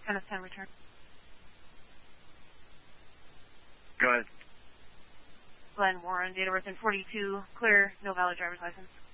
Kenneth 10 return. Go ahead. Glenn Warren, date of birth in 42, clear, no valid driver's license.